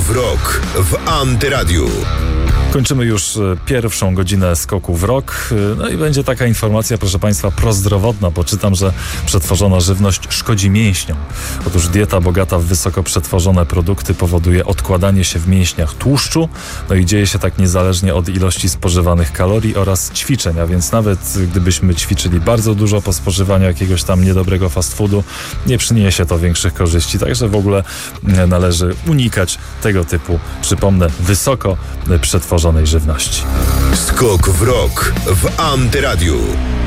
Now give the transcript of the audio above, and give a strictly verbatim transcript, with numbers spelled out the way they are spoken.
w rok w Antyradiu. Kończymy już pierwszą godzinę Skoku w rok. No i będzie taka informacja, proszę Państwa, prozdrowotna, bo czytam, że przetworzona żywność szkodzi mięśniom. Otóż dieta bogata w wysoko przetworzone produkty powoduje odkładanie się w mięśniach tłuszczu, no i dzieje się tak niezależnie od ilości spożywanych kalorii oraz ćwiczeń, a więc nawet gdybyśmy ćwiczyli bardzo dużo po spożywaniu jakiegoś tam niedobrego fast foodu, nie przyniesie to większych korzyści, także w ogóle należy unikać tego typu, przypomnę, wysoko przetworzonej żywności. Skok w rok w Antyradiu.